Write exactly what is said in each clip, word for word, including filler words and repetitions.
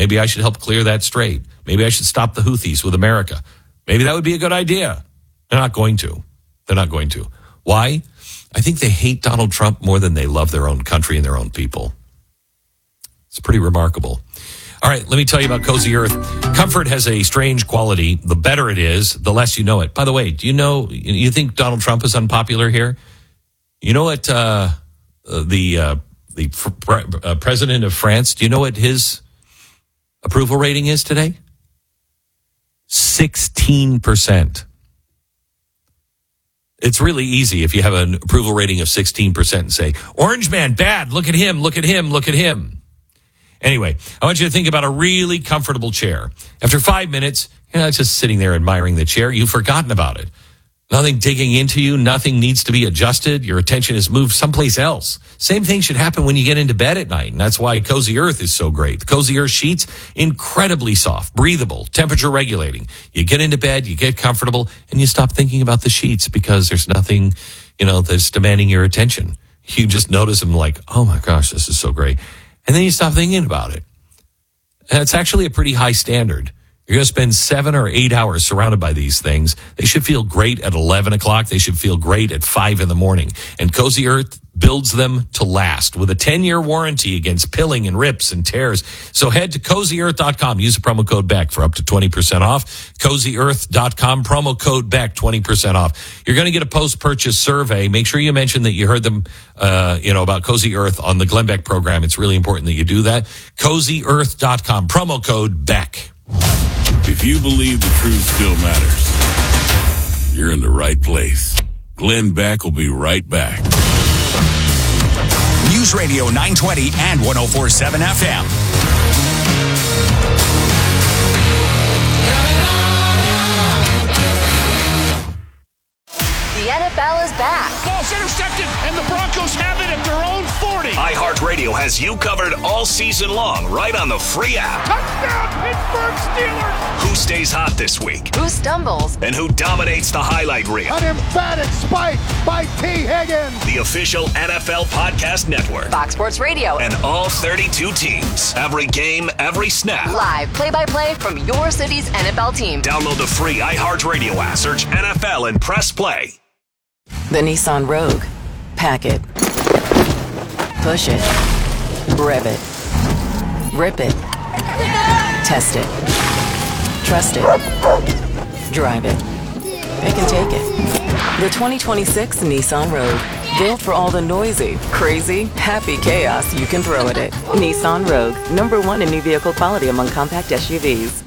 Maybe I should help clear that strait. Maybe I should stop the Houthis with America. Maybe that would be a good idea. They're not going to. They're not going to. Why? I think they hate Donald Trump more than they love their own country and their own people. It's pretty remarkable. All right, let me tell you about Cozy Earth. Comfort has a strange quality. The better it is, the less you know it. By the way, do you know, you think Donald Trump is unpopular here? You know what, uh, the uh, the pre- uh, president of France, do you know what his approval rating is today? sixteen percent. It's really easy if you have an approval rating of sixteen percent and say, Orange Man, bad, look at him, look at him, look at him. Anyway, I want you to think about a really comfortable chair. After five minutes, you're not just sitting there admiring the chair. You've forgotten about it. Nothing digging into you. Nothing needs to be adjusted. Your attention is moved someplace else. Same thing should happen when you get into bed at night. And that's why Cozy Earth is so great. The Cozy Earth sheets, incredibly soft, breathable, temperature regulating. You get into bed, you get comfortable, and you stop thinking about the sheets because there's nothing, you know, that's demanding your attention. You just notice them like, oh my gosh, this is so great. And then you stop thinking about it. And it's actually a pretty high standard. You're going to spend seven or eight hours surrounded by these things. They should feel great at eleven o'clock. They should feel great at five in the morning. And Cozy Earth builds them to last with a ten-year warranty against pilling and rips and tears. So head to cozy earth dot com. Use the promo code BECK for up to twenty percent off. cozy earth dot com, promo code BECK, twenty percent off. You're going to get a post-purchase survey. Make sure you mention that you heard them, uh, you know, about Cozy Earth on the Glenn Beck program. It's really important that you do that. cozy earth dot com, promo code BECK. If you believe the truth still matters, you're in the right place. Glenn Beck will be right back. News Radio nine twenty and one oh four point seven F M. The N F L is back. Ball's intercepted, and the Broncos have it at their own forty. iHeartRadio has you covered all season long, right on the free app. Touchdown, Pittsburgh Steelers! Who stays hot this week? Who stumbles? And who dominates the highlight reel? An emphatic spike by T. Higgins. The official N F L Podcast Network. Fox Sports Radio. And all thirty-two teams. Every game, every snap. Live play-by-play from your city's N F L team. Download the free iHeartRadio app, search N F L, and press play. The Nissan Rogue. Pack it. Push it. Rev it. Rip it. Test it. Trust it. Drive it. It can take it. The twenty twenty-six Nissan Rogue. Built for all the noisy, crazy, happy chaos you can throw at it. Nissan Rogue. Number one in new vehicle quality among compact S U Vs.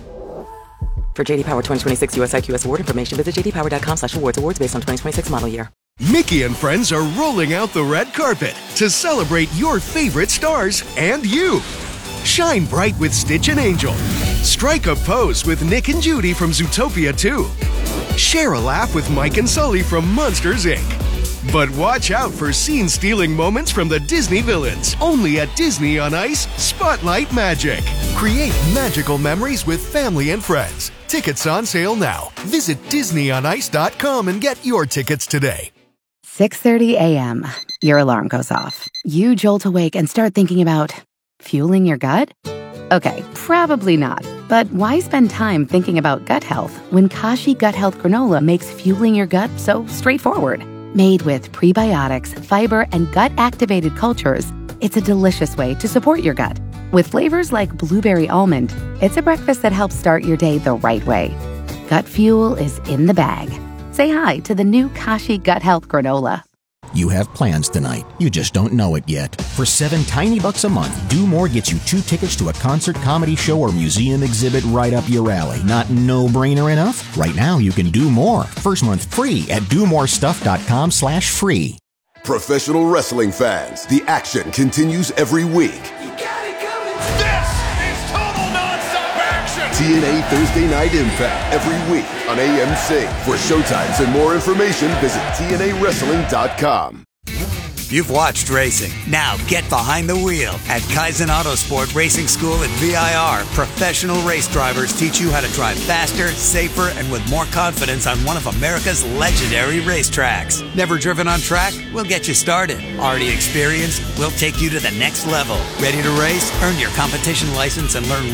For J D Power twenty twenty-six U S I Q S award information, visit j d power dot com slash awards. Awards based on twenty twenty-six model year. Mickey and friends are rolling out the red carpet to celebrate your favorite stars and you. Shine bright with Stitch and Angel. Strike a pose with Nick and Judy from Zootopia two. Share a laugh with Mike and Sully from Monsters, Incorporated. But watch out for scene-stealing moments from the Disney villains. Only at Disney on Ice, Spotlight Magic. Create magical memories with family and friends. Tickets on sale now. Visit disney on ice dot com and get your tickets today. six thirty a.m. Your alarm goes off. You jolt awake and start thinking about fueling your gut? Okay, probably not. But why spend time thinking about gut health when Kashi Gut Health Granola makes fueling your gut so straightforward? Made with prebiotics, fiber, and gut-activated cultures, it's a delicious way to support your gut. With flavors like blueberry almond, it's a breakfast that helps start your day the right way. Gut fuel is in the bag. Say hi to the new Kashi Gut Health Granola. You have plans tonight. You just don't know it yet. For seven tiny bucks a month, Do More gets you two tickets to a concert, comedy show, or museum exhibit right up your alley. Not no-brainer enough? Right now, you can do more. First month free at do more stuff dot com slash free. Professional wrestling fans, the action continues every week. You got it coming. This is total nonstop action. T N A Thursday Night Impact every week on A M C. For showtimes and more information, visit T N A wrestling dot com. You've watched racing. Now get behind the wheel. At Kaizen Autosport Racing School at V I R, professional race drivers teach you how to drive faster, safer, and with more confidence on one of America's legendary racetracks. Never driven on track? We'll get you started. Already experienced? We'll take you to the next level. Ready to race? Earn your competition license and learn real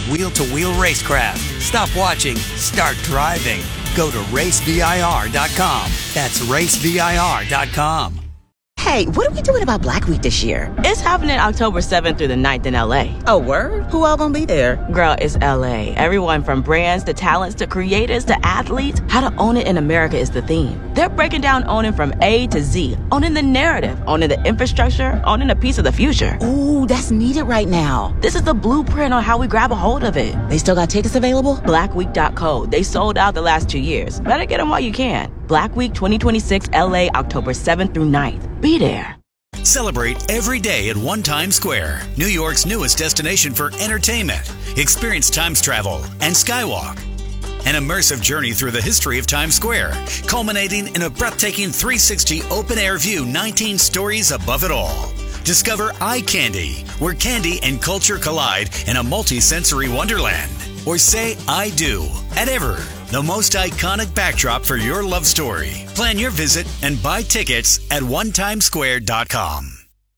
wheel-to-wheel racecraft. Stop watching, start driving. Go to race V I R dot com. That's race V I R dot com. Hey, what are we doing about Black Week this year? It's happening October seventh through the ninth in L A. Oh, word? Who all gonna be there? Girl, it's L A. Everyone from brands to talents to creators to athletes. How to own it in America is the theme. They're breaking down owning from A to Z. Owning the narrative, owning the infrastructure, owning a piece of the future. Ooh, that's needed right now. This is the blueprint on how we grab a hold of it. They still got tickets available? black week dot co. They sold out the last two years. Better get them while you can. Black Week twenty twenty-six L A, October seventh through ninth. Be there. Celebrate every day at One Times Square, New York's newest destination for entertainment. Experience Times travel and Skywalk. An immersive journey through the history of Times Square, culminating in a breathtaking three sixty open-air view, nineteen stories above it all. Discover Eye Candy, where candy and culture collide in a multi-sensory wonderland. Or say I do at Ever, the most iconic backdrop for your love story. Plan your visit and buy tickets at one times square dot com.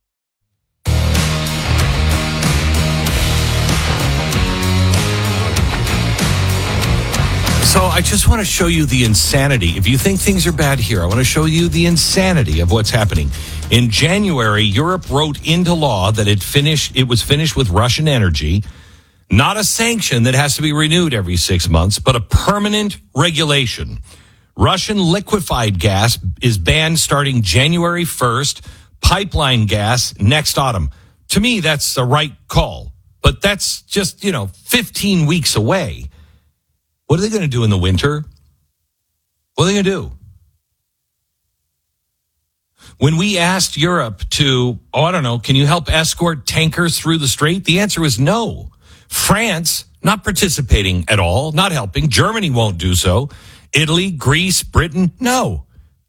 So I just want to show you the insanity. If you think things are bad here, I want to show you the insanity of what's happening. In January, Europe wrote into law that it finished. It was finished with Russian energy. Not a sanction that has to be renewed every six months, but a permanent regulation. Russian liquefied gas is banned starting January first, pipeline gas next autumn. To me, that's the right call, but that's just, you know, fifteen weeks away. What are they going to do in the winter? What are they going to do? When we asked Europe to, oh, I don't know, can you help escort tankers through the strait? The answer is no. France, not participating at all, not helping. Germany won't do so. Italy, Greece, Britain, no.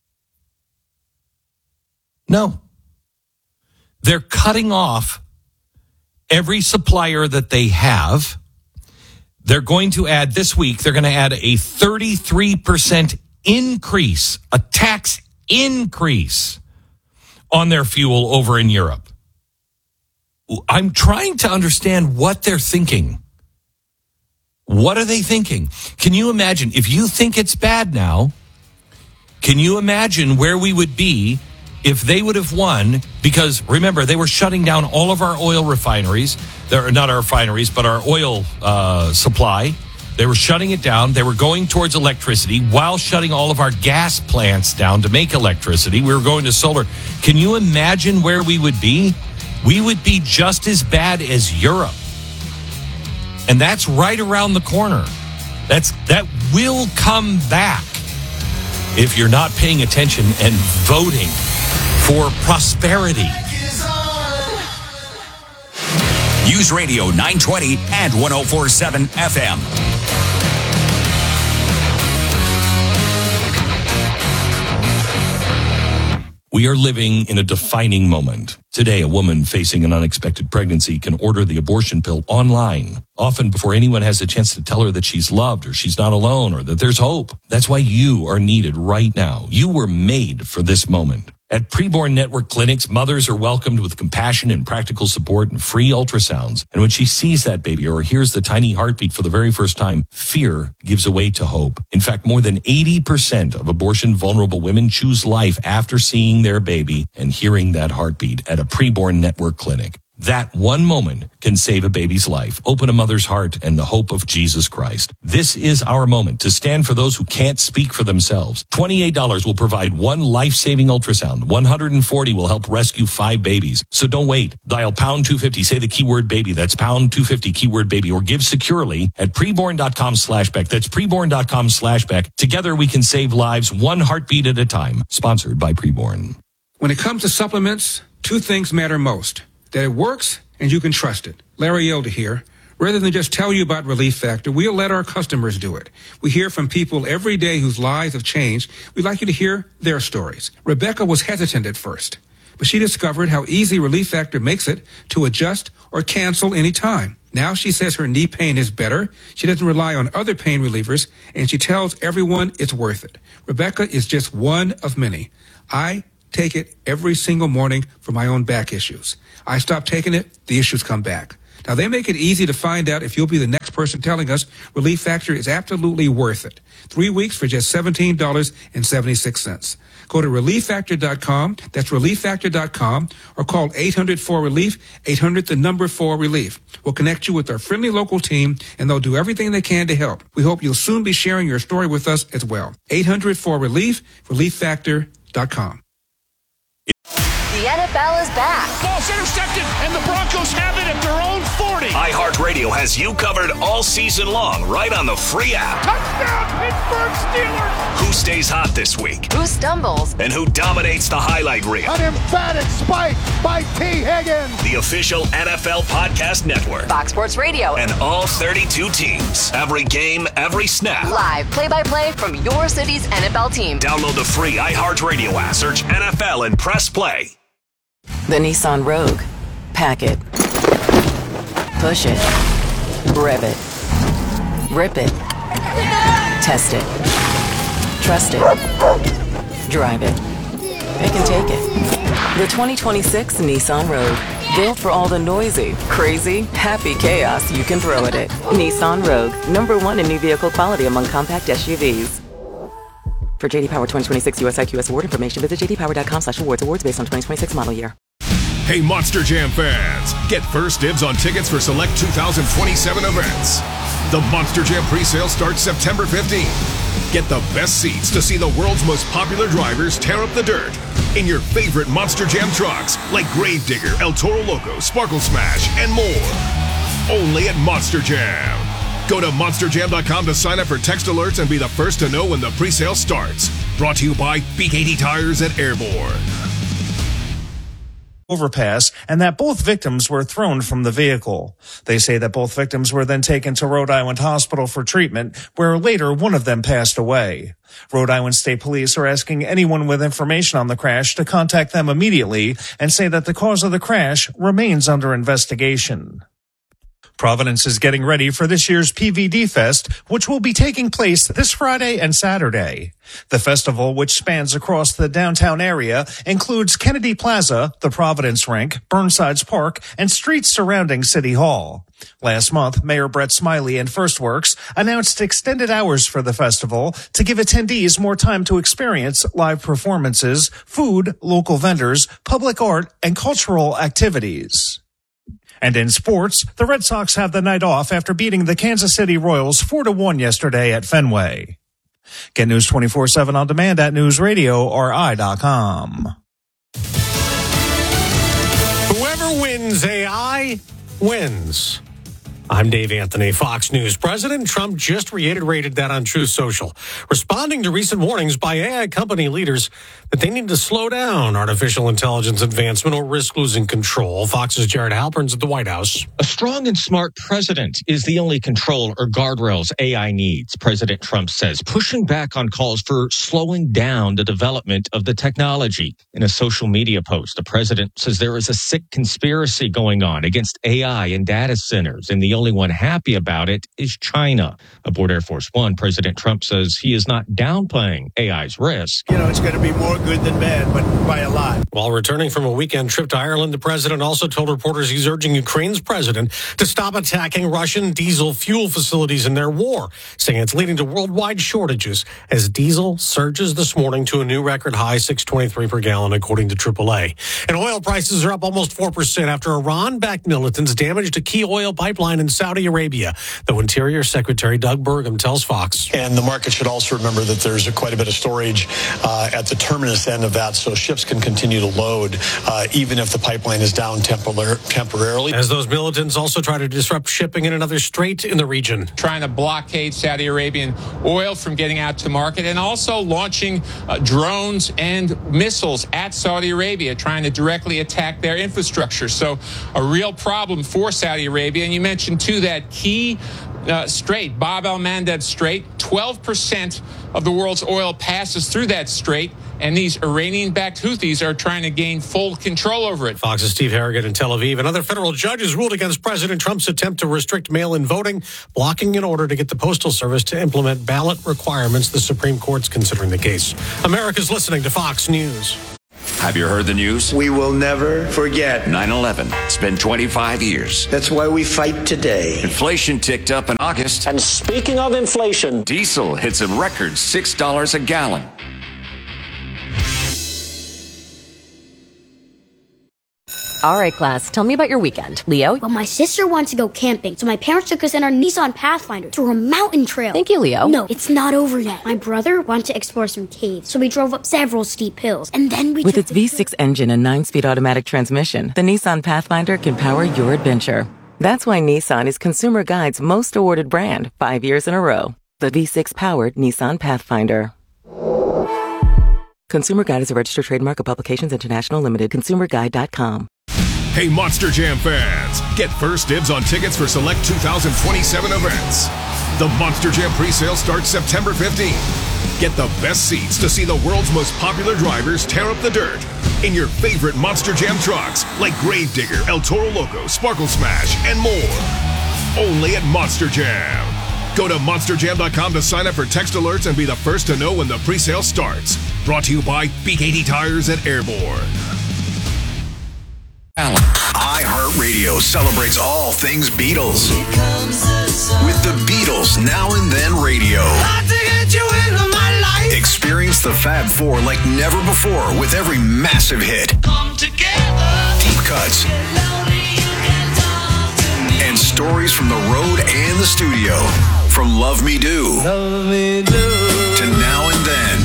No. They're cutting off every supplier that they have. They're going to add, this week, they're going to add a thirty-three percent increase, a tax increase on their fuel over in Europe. I'm trying to understand what they're thinking. What are they thinking? Can you imagine, if you think it's bad now, can you imagine where we would be if they would have won? Because remember, they were shutting down all of our oil refineries. They're not our refineries, but our oil uh, supply. They were shutting it down. They were going towards electricity while shutting all of our gas plants down to make electricity. We were going to solar. Can you imagine where we would be? We would be just as bad as Europe. And that's right around the corner. That's that will come back if you're not paying attention and voting for prosperity. News Radio nine twenty and one oh four point seven F M. We are living in a defining moment. Today, a woman facing an unexpected pregnancy can order the abortion pill online, often before anyone has a chance to tell her that she's loved or she's not alone or that there's hope. That's why you are needed right now. You were made for this moment. At Preborn Network Clinics, mothers are welcomed with compassion and practical support and free ultrasounds. And when she sees that baby or hears the tiny heartbeat for the very first time, fear gives way to hope. In fact, more than eighty percent of abortion-vulnerable women choose life after seeing their baby and hearing that heartbeat at a Preborn Network clinic. That one moment can save a baby's life, open a mother's heart, and the hope of Jesus Christ. This is our moment to stand for those who can't speak for themselves. twenty-eight dollars will provide one life-saving ultrasound. one hundred forty dollars will help rescue five babies. So don't wait. Dial pound two fifty. Say the keyword baby. That's pound two fifty keyword baby. Or give securely at preborn.com slash Beck. That's preborn.com slash Beck. Together we can save lives one heartbeat at a time. Sponsored by Preborn. When it comes to supplements, two things matter most. That it works and you can trust it. Larry Elder here. Rather than just tell you about Relief Factor, we'll let our customers do it. We hear from people every day whose lives have changed. We'd like you to hear their stories. Rebecca was hesitant at first, but she discovered how easy Relief Factor makes it to adjust or cancel any time. Now she says her knee pain is better. She doesn't rely on other pain relievers, and she tells everyone it's worth it. Rebecca is just one of many. I take it every single morning for my own back issues. I stop taking it, the issues come back. Now, they make it easy to find out if you'll be the next person telling us Relief Factor is absolutely worth it. Three weeks for just seventeen dollars and seventy-six cents. Go to relief factor dot com, that's relief factor dot com, or call eight hundred four relief, eight hundred the number four relief. We'll connect you with our friendly local team, and they'll do everything they can to help. We hope you'll soon be sharing your story with us as well. eight hundred four relief, relief factor dot com. The N F L is back. Ball's intercepted, and the Broncos have it at their own forty. iHeartRadio has you covered all season long, right on the free app. Touchdown, Pittsburgh Steelers! Who stays hot this week? Who stumbles? And who dominates the highlight reel? An emphatic spike by T. Higgins. The official N F L Podcast Network. Fox Sports Radio. And all thirty-two teams. Every game, every snap. Live play-by-play from your city's N F L team. Download the free iHeartRadio app. Search N F L and press play. The Nissan Rogue. Pack it. Push it. Rev it. Rip it. Test it. Trust it. Drive it. It can take it. The twenty twenty-six Nissan Rogue. Built for all the noisy, crazy, happy chaos you can throw at it. Nissan Rogue. Number one in new vehicle quality among compact S U Vs. For J D Power twenty twenty-six U S I Q S award information, visit j d power dot com slash awards. Awards based on twenty twenty-six model year. Hey, Monster Jam fans, get first dibs on tickets for select two thousand twenty-seven events. The Monster Jam presale starts September fifteenth. Get the best seats to see the world's most popular drivers tear up the dirt in your favorite Monster Jam trucks like Gravedigger, El Toro Loco, Sparkle Smash, and more. Only at Monster Jam. Go to monster jam dot com to sign up for text alerts and be the first to know when the presale starts. Brought to you by B K T Tires at Airborne. Overpass, and that both victims were thrown from the vehicle. They say that both victims were then taken to Rhode Island Hospital for treatment, where later one of them passed away. Rhode Island State Police are asking anyone with information on the crash to contact them immediately and say that the cause of the crash remains under investigation. Providence is getting ready for this year's P V D Fest, which will be taking place this Friday and Saturday. The festival, which spans across the downtown area, includes Kennedy Plaza, the Providence Rink, Burnsides Park, and streets surrounding City Hall. Last month, Mayor Brett Smiley and First Works announced extended hours for the festival to give attendees more time to experience live performances, food, local vendors, public art, and cultural activities. And in sports, the Red Sox have the night off after beating the Kansas City Royals four to one yesterday at Fenway. Get News twenty-four seven on demand at news radio r i dot com. Whoever wins A I wins. I'm Dave Anthony, Fox News. President Trump just reiterated that on Truth Social, responding to recent warnings by A I company leaders that they need to slow down artificial intelligence advancement or risk losing control. Fox's Jared Halpern's at the White House. A strong and smart president is the only control or guardrails A I needs, President Trump says, pushing back on calls for slowing down the development of the technology. In a social media post, the president says there is a sick conspiracy going on against A I and data centers, and the only one happy about it is China. Aboard Air Force One, President Trump says he is not downplaying A I's risk. You know, it's going to be more good than bad, but by a lot. While returning from a weekend trip to Ireland, the president also told reporters he's urging Ukraine's president to stop attacking Russian diesel fuel facilities in their war, saying it's leading to worldwide shortages as diesel surges this morning to a new record high, six twenty-three per gallon, according to triple A. And oil prices are up almost four percent after Iran-backed militants damaged a key oil pipeline in Saudi Arabia, though Interior Secretary Doug Burgum tells Fox. And the market should also remember that there's a, quite a bit of storage uh, at the terminus end of that, so ships can continue to load uh, even if the pipeline is down tempor- temporarily. As those militants also try to disrupt shipping in another strait in the region. Trying to blockade Saudi Arabian oil from getting out to market, and also launching uh, drones and missiles at Saudi Arabia, trying to directly attack their infrastructure. So a real problem for Saudi Arabia. And you mentioned to that key uh, strait, Bab el-Mandeb Strait. twelve percent of the world's oil passes through that strait, and these Iranian-backed Houthis are trying to gain full control over it. Fox's Steve Harrigan in Tel Aviv. Another federal judge has ruled against President Trump's attempt to restrict mail-in voting, blocking an order to get the Postal Service to implement ballot requirements. The Supreme Court's considering the case. America's listening to Fox News. Have you heard the news? We will never forget. nine eleven. It's been twenty-five years. That's why we fight today. Inflation ticked up in August. And speaking of inflation, diesel hits a record six dollars a gallon. All right, class, tell me about your weekend. Leo? Well, my sister wants to go camping, so my parents took us in our Nissan Pathfinder to a mountain trail. Thank you, Leo. No, it's not over yet. My brother wanted to explore some caves, so we drove up several steep hills, and then we With took its V six engine and nine-speed automatic transmission, the Nissan Pathfinder can power your adventure. That's why Nissan is Consumer Guide's most awarded brand five years in a row. The V six-powered Nissan Pathfinder. Consumer Guide is a registered trademark of Publications International Limited. consumer guide dot com. Hey, Monster Jam fans! Get first dibs on tickets for select two thousand twenty-seven events. The Monster Jam presale starts September fifteenth. Get the best seats to see the world's most popular drivers tear up the dirt in your favorite Monster Jam trucks like Gravedigger, El Toro Loco, Sparkle Smash, and more. Only at Monster Jam. Go to monster jam dot com to sign up for text alerts and be the first to know when the presale starts. Brought to you by B K T Tires at Airborne. iHeartRadio celebrates all things Beatles. With the Beatles Now and Then Radio. Experience the Fab Four like never before with every massive hit. Deep cuts. And stories from the road and the studio. From Love Me Do, Love Me Do. To Now and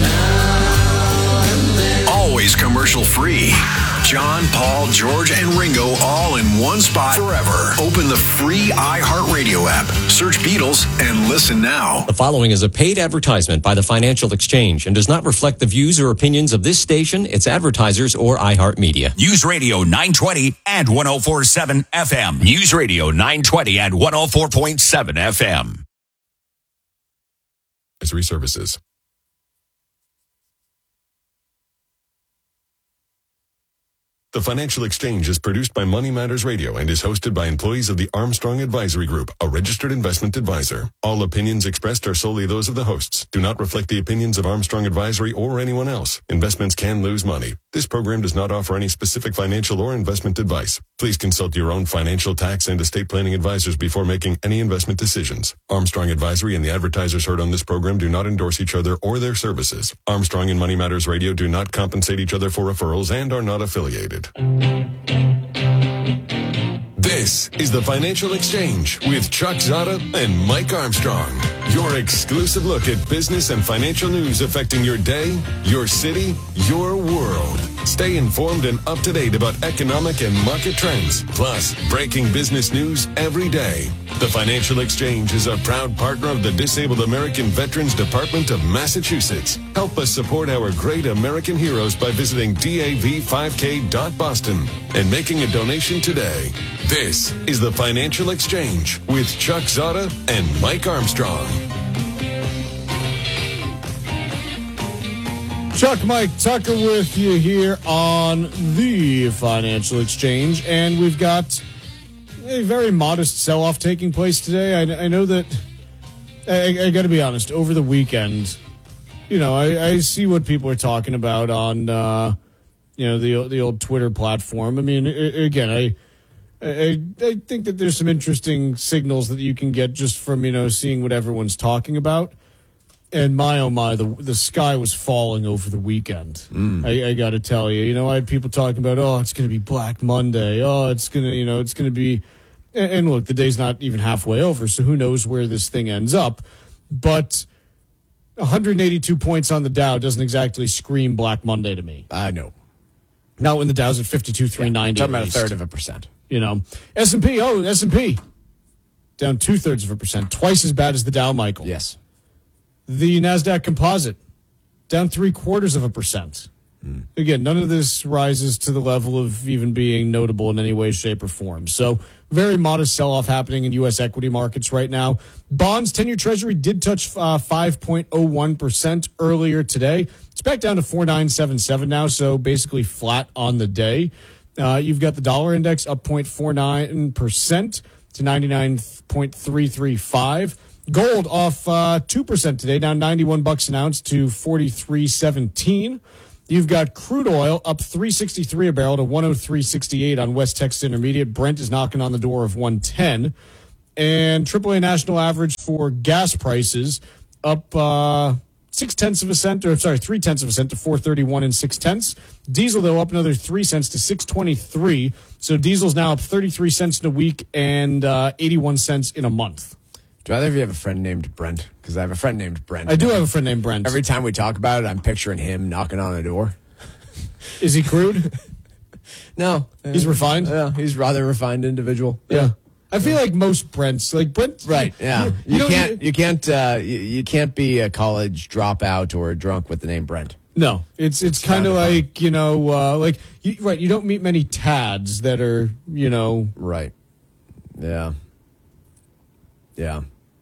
Then. Always commercial free. John, Paul, George, and Ringo all in one spot forever. Open the free iHeartRadio app. Search Beatles and listen now. The following is a paid advertisement by the Financial Exchange and does not reflect the views or opinions of this station, its advertisers, or iHeartMedia. News Radio nine twenty and one oh four point seven F M. News Radio nine twenty and one oh four point seven F M. Advisory services. The Financial Exchange is produced by Money Matters Radio and is hosted by employees of the Armstrong Advisory Group, a registered investment advisor. All opinions expressed are solely those of the hosts, do not reflect the opinions of Armstrong Advisory or anyone else. Investments can lose money. This program does not offer any specific financial or investment advice. Please consult your own financial, tax, and estate planning advisors before making any investment decisions. Armstrong Advisory and the advertisers heard on this program do not endorse each other or their services. Armstrong and Money Matters Radio do not compensate each other for referrals and are not affiliated. This is the Financial Exchange with Chuck Zada and Mike Armstrong. Your exclusive look at business and financial news affecting your day, your city, your world. Stay informed and up to date about economic and market trends, plus breaking business news every day. The Financial Exchange is a proud partner of the Disabled American Veterans Department of Massachusetts. Help us support our great American heroes by visiting D A V five K dot boston and making a donation today. This is the Financial Exchange with Chuck Zada and Mike Armstrong. Chuck, Mike Tucker with you here on the Financial Exchange, and we've got a very modest sell-off taking place today. I, I know that, I, I got to be honest, over the weekend, you know, I, I see what people are talking about on, uh, you know, the the old Twitter platform. I mean, again, I, I I think that there's some interesting signals that you can get just from, you know, seeing what everyone's talking about. And my, oh my, the the sky was falling over the weekend. Mm. I, I got to tell you, you know, I had people talking about, oh, it's going to be Black Monday. Oh, it's going to, you know, it's going to be, and, and look, the day's not even halfway over, so who knows where this thing ends up. But one hundred eighty-two points on the Dow doesn't exactly scream Black Monday to me. I know. Not when the Dow's at fifty-two three ninety. Yeah, talking about a third of a percent. You know, S and P, oh, S and P down two-thirds of a percent, twice as bad as the Dow, Michael. Yes. The NASDAQ Composite, down three-quarters of a percent. Mm. Again, none of this rises to the level of even being notable in any way, shape, or form. So very modest sell-off happening in U S equity markets right now. Bonds, ten-year Treasury did touch uh, five point oh one percent earlier today. It's back down to four point nine seven seven now, so basically flat on the day. Uh, you've got the dollar index up zero point four nine percent to ninety-nine point three three five. Gold off uh, two percent today, down ninety-one bucks an ounce to forty-three seventeen. You've got crude oil up three sixty-three a barrel to one oh three sixty-eight on West Texas Intermediate. Brent is knocking on the door of one ten. And triple A national average for gas prices up uh, six tenths of a cent, or sorry, three tenths of a cent to four thirty-one and six tenths. Diesel, though, up another three cents to six twenty-three. So diesel's now up thirty-three cents in a week and uh, eighty-one cents in a month. Do either of you have a friend named Brent? Because I have a friend named Brent. I do have a friend named Brent. Every time we talk about it, I'm picturing him knocking on a door. Is he crude? No. He's refined? Yeah, he's a rather refined individual. Yeah. I feel like most Brents, like Brent, right? Yeah, you, you, you can't, you can't, uh, you, you can't be a college dropout or a drunk with the name Brent. No, it's it's, it's kind of like you know, uh, like you, right. You don't meet many Tads that are you know, right? Yeah, yeah.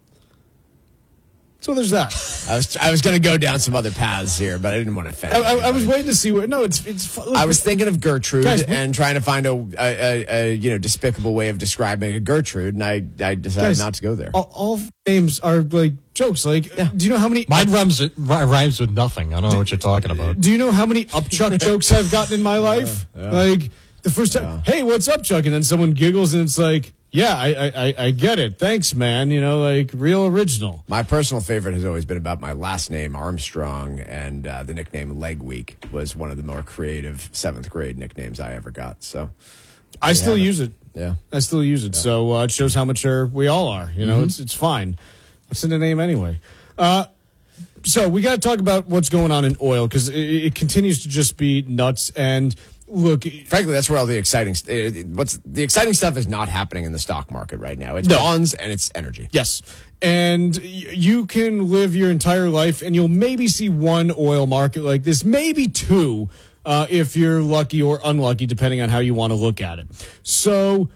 So there's that. I was I was going to go down some other paths here, but I didn't want to offend. I, I, I was waiting to see what. No, it's it's. Look, I was thinking of Gertrude guys, and trying to find a, a, a, a you know despicable way of describing a Gertrude, and I I decided guys, not to go there. All, all names are like jokes. Like, yeah. Do you know how many? Mine rhymes rhymes with nothing. I don't know what you're talking about. Do you know how many upchuck jokes I've gotten in my life? Yeah, yeah. Like the first time, yeah. Hey, what's up, Chuck? And then someone giggles, and it's like. Yeah, I, I I get it. Thanks, man. You know, like real original. My personal favorite has always been about my last name, Armstrong, and uh, the nickname Leg Week was one of the more creative seventh grade nicknames I ever got. So I still use it. Yeah, I still use it. Yeah. So uh, it shows how mature we all are. You know, mm-hmm. it's it's fine. What's in the name anyway? Uh, so we got to talk about what's going on in oil because it, it continues to just be nuts and. Look, frankly, that's where all the exciting what's the exciting stuff is not happening in the stock market right now. It's no. bonds and it's energy. Yes. And you can live your entire life and you'll maybe see one oil market like this, maybe two, uh, if you're lucky or unlucky, depending on how you want to look at it. So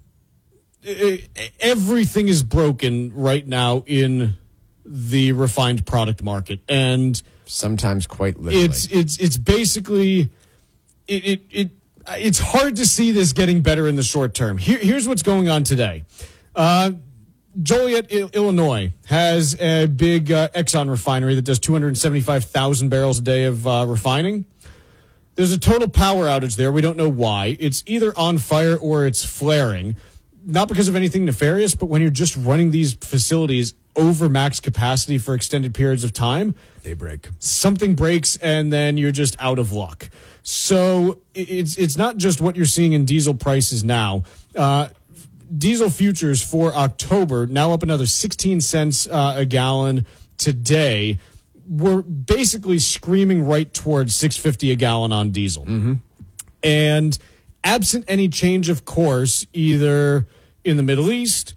it, everything is broken right now in the refined product market. And sometimes quite literally. It's, it's, it's basically... It, it it it's hard to see this getting better in the short term. Here, here's what's going on today. Uh, Joliet, I- Illinois, has a big uh, Exxon refinery that does two hundred seventy-five thousand barrels a day of uh, refining. There's a total power outage there. We don't know why. It's either on fire or it's flaring. Not because of anything nefarious, but when you're just running these facilities over max capacity for extended periods of time, they break. Something breaks, and then you're just out of luck. So it's it's not just what you're seeing in diesel prices now. Uh, diesel futures for October now up another sixteen cents uh, a gallon today. We're basically screaming right towards six fifty a gallon on diesel. Mm-hmm. And absent any change of course, either in the Middle East,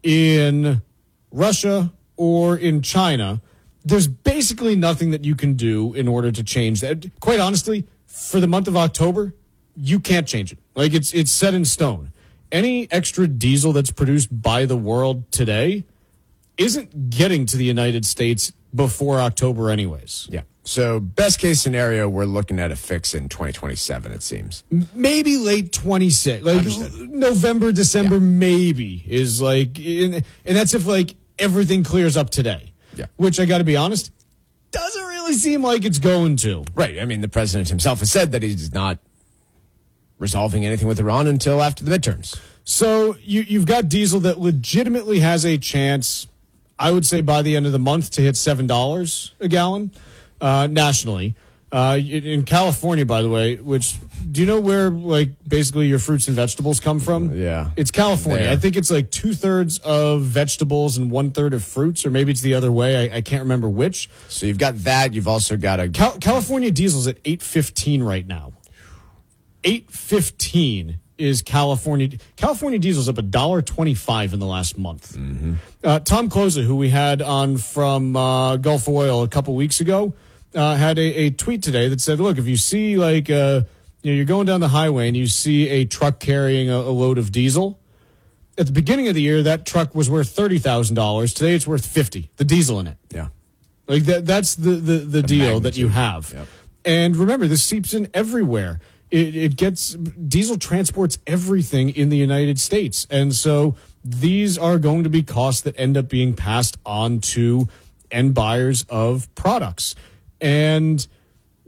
in Russia, or in China, there's basically nothing that you can do in order to change that. Quite honestly, for the month of October, you can't change it. Like it's it's set in stone. Any extra diesel that's produced by the world today isn't getting to the United States before October anyways. Yeah. So best case scenario, we're looking at a fix in twenty twenty-seven, it seems. Maybe late twenty-six. Like Understood. November, December, yeah. maybe is like, and that's if like everything clears up today. Yeah. Which I got to be honest, doesn't really seem like it's going to. Right. I mean, the president himself has said that he's not resolving anything with Iran until after the midterms. So you, you've got diesel that legitimately has a chance, I would say, by the end of the month to hit seven dollars a gallon uh, nationally. Uh, in California, by the way, which, do you know where, like, basically your fruits and vegetables come from? Yeah. It's California. There. I think it's like two-thirds of vegetables and one-third of fruits, or maybe it's the other way. I, I can't remember which. So you've got that. You've also got a... Cal- California diesel's at eight fifteen right now. eight fifteen is California. California diesel's up one dollar twenty-five in the last month. Mm-hmm. Uh, Tom Kloza, who we had on from uh, Gulf Oil a couple weeks ago, uh, had a, a tweet today that said, look, if you see like, uh, you know, you're going down the highway and you see a truck carrying a, a load of diesel, at the beginning of the year, that truck was worth thirty thousand dollars. Today it's worth fifty, the diesel in it. Yeah. Like that, that's the, the, the, the deal magnitude that you have. Yep. And remember, this seeps in everywhere. It, it gets, diesel transports everything in the United States. And so these are going to be costs that end up being passed on to end buyers of products. And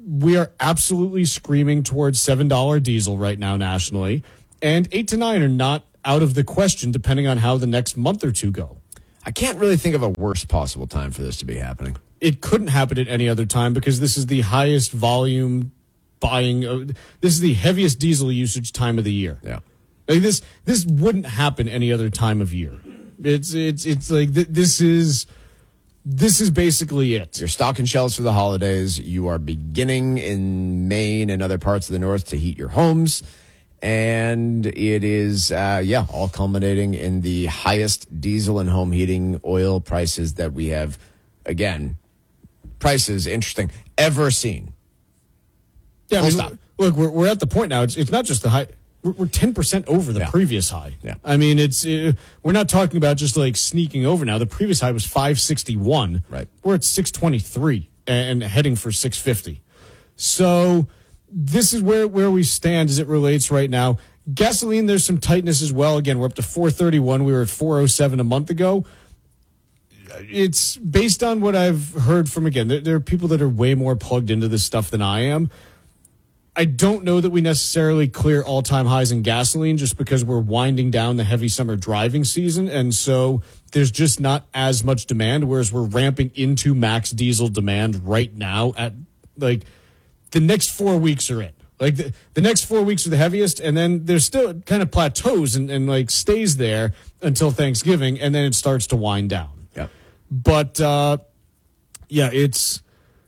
we are absolutely screaming towards seven dollars diesel right now nationally, and eight to nine are not out of the question depending on how the next month or two go. I can't really think of a worse possible time for this to be happening. It couldn't happen at any other time because this is the highest volume buying. Uh, this is the heaviest diesel usage time of the year. Yeah, like this this wouldn't happen any other time of year. It's it's it's like th- this is this is basically it. You're stocking shelves for the holidays. You are beginning in Maine and other parts of the north to heat your homes. And it is, uh, yeah, all culminating in the highest diesel and home heating oil prices that we have, again, prices, interesting, ever seen. Yeah, I mean, look, look, we're, we're at the point now. It's, it's not just the high. We're, we're ten percent over the yeah. previous high. Yeah. I mean, it's uh, we're not talking about just like sneaking over now. The previous high was five sixty-one. Right. We're at six twenty-three and, and heading for six fifty. So this is where, where we stand as it relates right now. Gasoline, there's some tightness as well. Again, we're up to four thirty-one. We were at four oh seven a month ago. It's based on what I've heard from, again, there, there are people that are way more plugged into this stuff than I am. I don't know that we necessarily clear all-time highs in gasoline just because we're winding down the heavy summer driving season, and so there's just not as much demand, whereas we're ramping into max diesel demand right now at, like, the next four weeks are it. Like, the, the next four weeks are the heaviest, and then there's still kind of plateaus and, and, like, stays there until Thanksgiving, and then it starts to wind down. Yeah. But, uh, yeah, it's...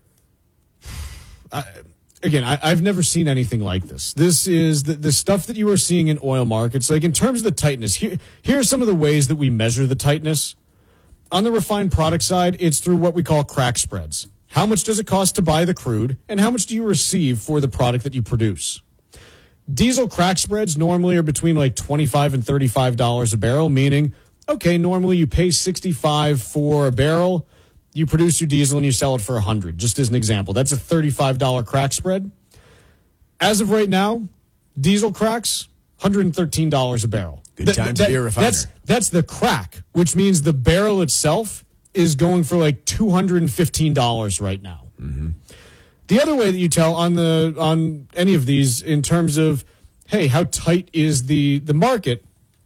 I, Again, I, I've never seen anything like this. This is the, the stuff that you are seeing in oil markets. Like, in terms of the tightness, here, here are some of the ways that we measure the tightness. On the refined product side, it's through what we call crack spreads. How much does it cost to buy the crude, and how much do you receive for the product that you produce? Diesel crack spreads normally are between like twenty-five and thirty-five dollars a barrel, meaning, okay, normally you pay sixty-five for a barrel. You produce your diesel and you sell it for one hundred dollars, just as an example. That's a thirty-five dollars crack spread. As of right now, diesel cracks, one hundred thirteen dollars a barrel. Good Th- time to be a refiner. That's, that's the crack, which means the barrel itself is going for like two hundred fifteen dollars right now. Mm-hmm. The other way that you tell on the on any of these in terms of, hey, how tight is the, the market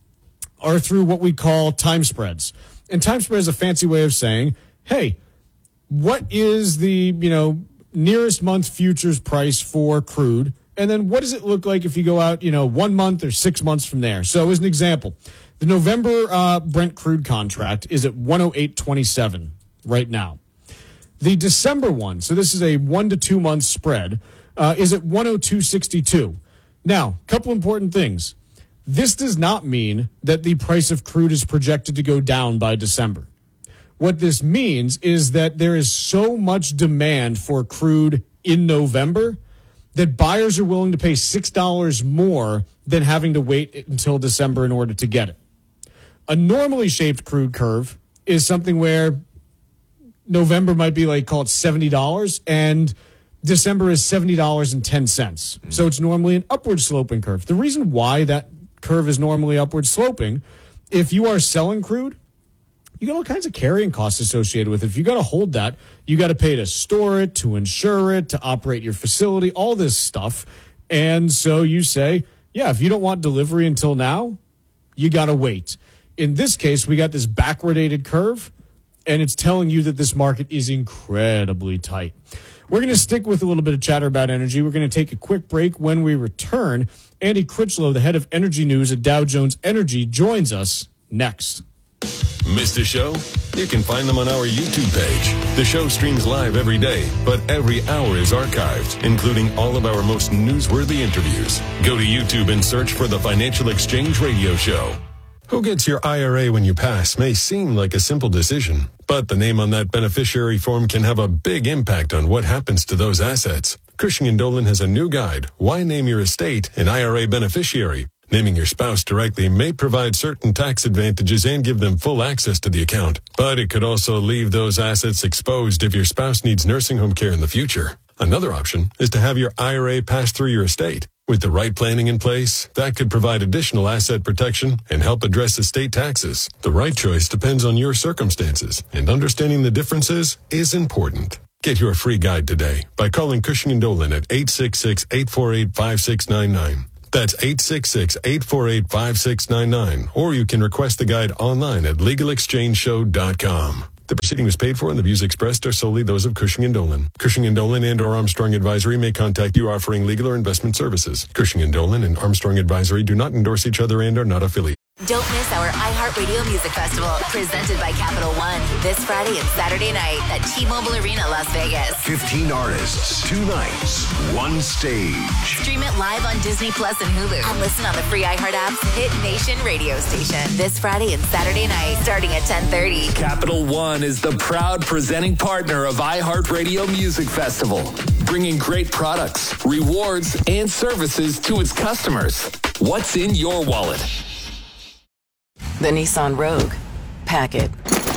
are through what we call time spreads. And time spread is a fancy way of saying, hey, what is the, you know, nearest month futures price for crude? And then what does it look like if you go out, you know, one month or six months from there? So as an example, the November uh, Brent crude contract is at one oh eight twenty-seven right now. The December one, so this is a one to two month spread, uh, is at one oh two sixty-two. Now, a couple important things. This does not mean that the price of crude is projected to go down by December. What this means is that there is so much demand for crude in November that buyers are willing to pay six dollars more than having to wait until December in order to get it. A normally shaped crude curve is something where November might be like, call it seventy dollars, and December is seventy dollars and ten cents. Mm-hmm. So it's normally an upward sloping curve. The reason why that curve is normally upward sloping, if you are selling crude, you got all kinds of carrying costs associated with it. If you got to hold that, you got to pay to store it, to insure it, to operate your facility, all this stuff. And so you say, yeah, if you don't want delivery until now, you got to wait. In this case, we got this backwardated curve, and it's telling you that this market is incredibly tight. We're going to stick with a little bit of chatter about energy. We're going to take a quick break. When we return, Andy Critchlow, the head of energy news at Dow Jones Energy, joins us next. Missed a show? You can find them on our YouTube page. The show streams live every day, but every hour is archived, including all of our most newsworthy interviews. Go to YouTube and search for the Financial Exchange Radio Show. Who gets your I R A when you pass may seem like a simple decision, but the name on that beneficiary form can have a big impact on what happens to those assets. Cushing and Dolan has a new guide, Why Name Your Estate an I R A Beneficiary. Naming your spouse directly may provide certain tax advantages and give them full access to the account, but it could also leave those assets exposed if your spouse needs nursing home care in the future. Another option is to have your I R A pass through your estate. With the right planning in place, that could provide additional asset protection and help address estate taxes. The right choice depends on your circumstances, and understanding the differences is important. Get your free guide today by calling Cushing and Dolan at eight six six, eight four eight, five six nine nine. That's eight six six, eight four eight, five six nine nine. Or you can request the guide online at legal exchange show dot com. The proceeding was paid for and the views expressed are solely those of Cushing and Dolan. Cushing and Dolan and or Armstrong Advisory may contact you offering legal or investment services. Cushing and Dolan and Armstrong Advisory do not endorse each other and are not affiliated. Don't miss our iHeartRadio Music Festival, presented by Capital One, this Friday and Saturday night at T-Mobile Arena, Las Vegas. fifteen artists, two nights, one stage. Stream it live on Disney Plus and Hulu, and listen on the free iHeart app's Hit Nation radio station this Friday and Saturday night, starting at ten thirty. Capital One is the proud presenting partner of iHeartRadio Music Festival, bringing great products, rewards, and services to its customers. What's in your wallet? The Nissan Rogue. Pack it.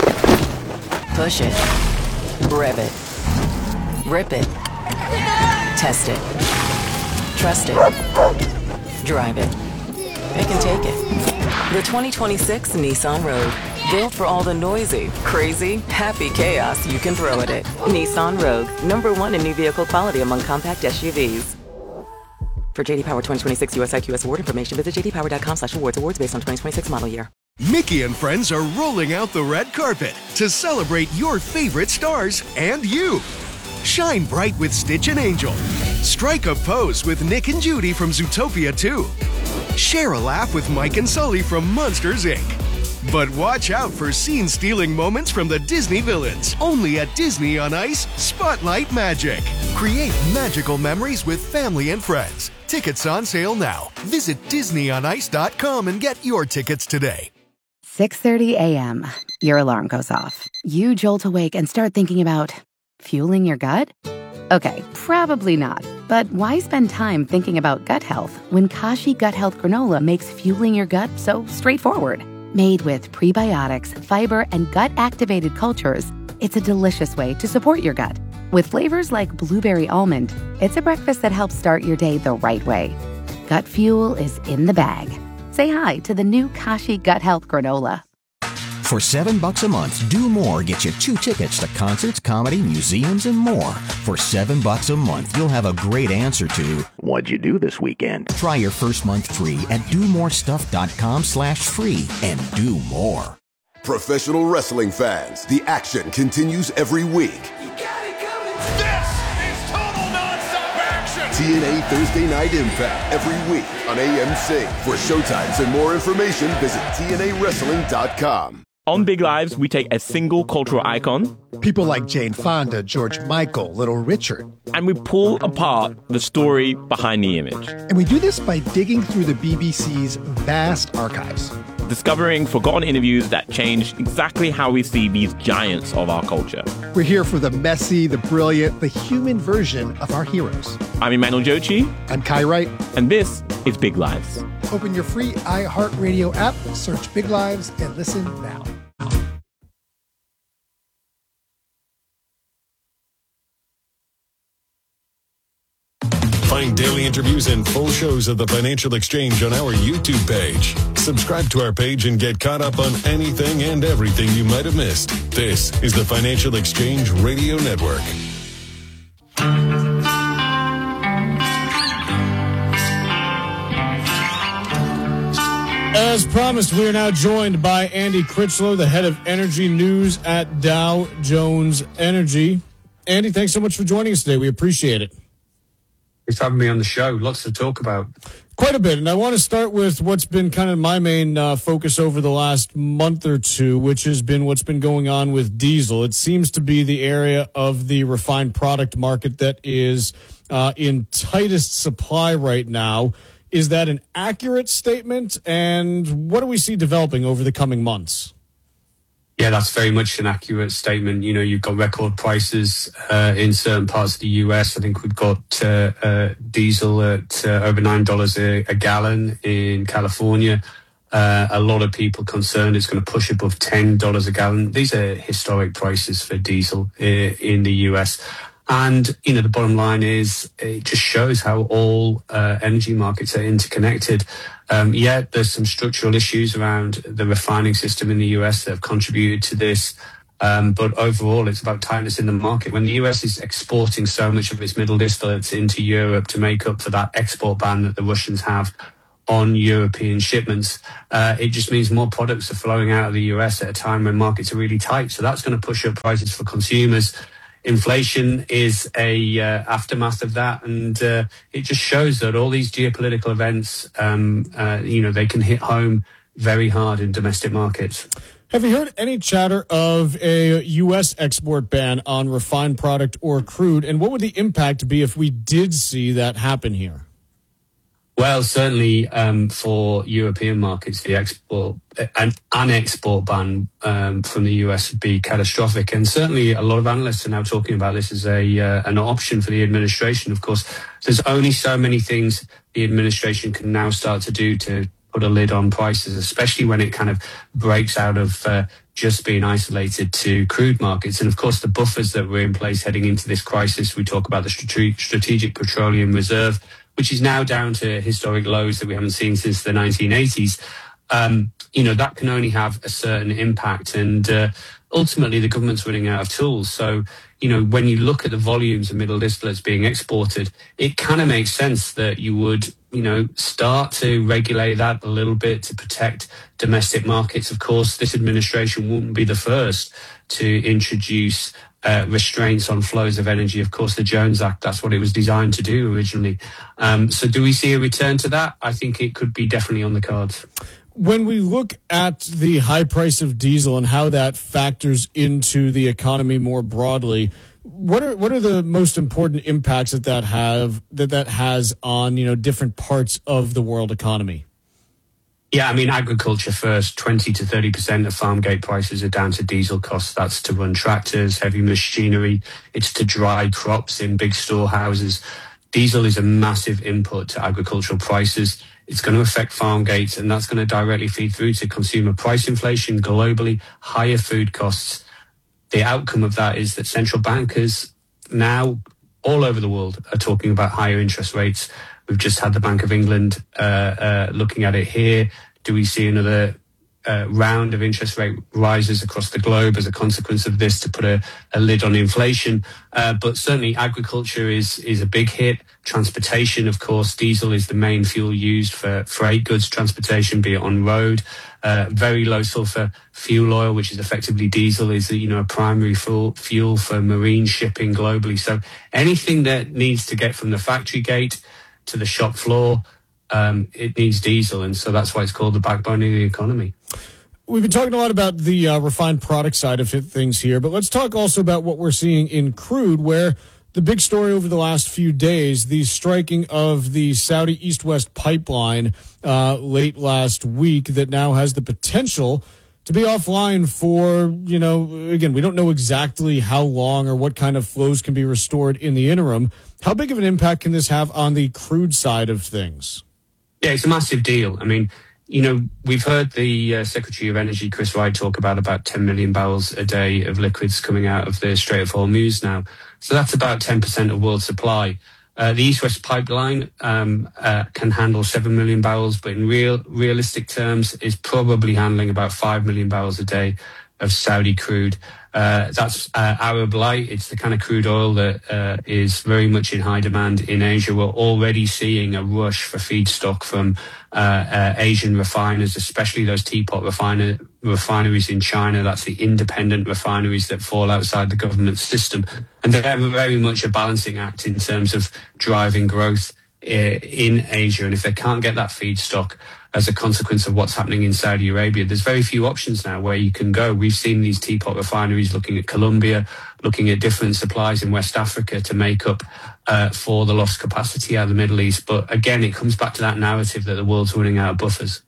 Push it. Rev it. Rip it. Test it. Trust it. Drive it. It can take it. The twenty twenty-six Nissan Rogue. Built for all the noisy, crazy, happy chaos you can throw at it. Nissan Rogue. Number one in new vehicle quality among compact S U Vs. For J D Power twenty twenty-six U S I Q S award information, visit j d power dot com slash awards. Awards based on twenty twenty-six model year. Mickey and friends are rolling out the red carpet to celebrate your favorite stars and you. Shine bright with Stitch and Angel. Strike a pose with Nick and Judy from Zootopia two. Share a laugh with Mike and Sully from Monsters, Incorporated. But watch out for scene-stealing moments from the Disney villains. Only at Disney on Ice, Spotlight Magic. Create magical memories with family and friends. Tickets on sale now. Visit disney on ice dot com and get your tickets today. six thirty a.m. Your alarm goes off. You jolt awake and start thinking about fueling your gut? Okay, probably not. But why spend time thinking about gut health when Kashi Gut Health Granola makes fueling your gut so straightforward? Made with prebiotics, fiber, and gut-activated cultures, it's a delicious way to support your gut. With flavors like blueberry almond, it's a breakfast that helps start your day the right way. Gut fuel is in the bag. Say hi to the new Kashi Gut Health Granola. For seven bucks a month, Do More gets you two tickets to concerts, comedy, museums, and more. For seven bucks a month, you'll have a great answer to what'd you do this weekend? Try your first month free at do more stuff dot com slash free and do more. Professional wrestling fans, the action continues every week. This is total nonstop action! T N A Thursday Night Impact every week on A M C. For showtimes and more information, visit T N A wrestling dot com. On Big Lives, we take a single cultural icon, people like Jane Fonda, George Michael, Little Richard, and we pull apart the story behind the image. And we do this by digging through the B B C's vast archives, discovering forgotten interviews that changed exactly how we see these giants of our culture. We're here for the messy, the brilliant, the human version of our heroes. I'm Emmanuel Jochi. I'm Kai Wright. And this is Big Lives. Open your free iHeartRadio app, search Big Lives, and listen now. Find daily interviews and full shows of the Financial Exchange on our YouTube page. Subscribe to our page and get caught up on anything and everything you might have missed. This is the Financial Exchange Radio Network. As promised, we are now joined by Andy Critchlow, the head of energy news at Dow Jones Energy. Andy, thanks so much for joining us today. We appreciate it. Thanks for having me on the show. Lots to talk about. Quite a bit. And I want to start with what's been kind of my main uh, focus over the last month or two, which has been what's been going on with diesel. It seems to be the area of the refined product market that is uh, in tightest supply right now. Is that an accurate statement? And what do we see developing over the coming months? Yeah, that's very much an accurate statement. You know, you've got record prices uh, in certain parts of the U S. I think we've got uh, uh, diesel at uh, over nine dollars a, a gallon in California. Uh, a lot of people concerned it's going to push above ten dollars a gallon. These are historic prices for diesel uh, in the U S. And, you know, the bottom line is it just shows how all uh, energy markets are interconnected. Um, yet there's some structural issues around the refining system in the U S that have contributed to this. Um, but overall, it's about tightness in the market. When the U S is exporting so much of its middle distillates into Europe to make up for that export ban that the Russians have on European shipments, uh, it just means more products are flowing out of the U S at a time when markets are really tight. So that's going to push up prices for consumers. Inflation is a uh, aftermath of that, and uh, it just shows that all these geopolitical events, um, uh, you know, they can hit home very hard in domestic markets. Have you heard any chatter of a U S export ban on refined product or crude? And what would the impact be if we did see that happen here? Well, certainly um, for European markets, the export an, an export ban um, from the U S would be catastrophic. And certainly a lot of analysts are now talking about this as a uh, an option for the administration. Of course, there's only so many things the administration can now start to do to put a lid on prices, especially when it kind of breaks out of uh, just being isolated to crude markets. And of course, the buffers that were in place heading into this crisis, we talk about the strate- Strategic Petroleum Reserve, which is now down to historic lows that we haven't seen since the nineteen eighties. Um, you know, that can only have a certain impact. And uh, ultimately, the government's running out of tools. So, you know, when you look at the volumes of middle distillates being exported, it kind of makes sense that you would, you know, start to regulate that a little bit to protect domestic markets. Of course, this administration wouldn't be the first to introduce uh, restraints on flows of energy. Of course, the Jones Act, that's what it was designed to do originally. Um, so do we see a return to that? I think it could be definitely on the cards. When we look at the high price of diesel and how that factors into the economy more broadly, what are what are the most important impacts that that have that that has on, you know, different parts of the world economy? Yeah, I mean, agriculture first. twenty to thirty percent of farm gate prices are down to diesel costs. That's to run tractors, heavy machinery. It's to dry crops in big storehouses. Diesel is a massive input to agricultural prices. It's going to affect farm gates, and that's going to directly feed through to consumer price inflation globally, higher food costs. The outcome of that is that central bankers now all over the world are talking about higher interest rates. We've just had the Bank of England uh, uh, looking at it here. Do we see another uh, round of interest rate rises across the globe as a consequence of this to put a, a lid on inflation? Uh, but certainly agriculture is is a big hit. Transportation, of course, diesel is the main fuel used for freight goods transportation, be it on road. Uh, very low sulfur fuel oil, which is effectively diesel, is, you know, a primary fuel, fuel for marine shipping globally. So anything that needs to get from the factory gate to the shop floor, um, it needs diesel. And so that's why it's called the backbone of the economy. We've been talking a lot about the uh, refined product side of things here, but let's talk also about what we're seeing in crude, where the big story over the last few days, the striking of the Saudi East-West pipeline uh, late last week that now has the potential to be offline for, you know, again, we don't know exactly how long or what kind of flows can be restored in the interim. How big of an impact can this have on the crude side of things? Yeah, it's a massive deal. I mean, you know, we've heard the uh, Secretary of Energy, Chris Wright, talk about about ten million barrels a day of liquids coming out of the Strait of Hormuz now. So that's about ten percent of world supply. Uh, the East-West pipeline um, uh, can handle seven million barrels, but in real realistic terms is probably handling about five million barrels a day of Saudi crude. Uh, that's uh, Arab Light. It's the kind of crude oil that uh, is very much in high demand in Asia. We're already seeing a rush for feedstock from uh, uh, Asian refiners, especially those teapot refiner, refineries in China. That's the independent refineries that fall outside the government system. And they're very much a balancing act in terms of driving growth uh, in Asia. And if they can't get that feedstock as a consequence of what's happening in Saudi Arabia, there's very few options now where you can go. We've seen these teapot refineries looking at Colombia, looking at different supplies in West Africa to make up uh, for the lost capacity out of the Middle East. But again, it comes back to that narrative that the world's running out of buffers.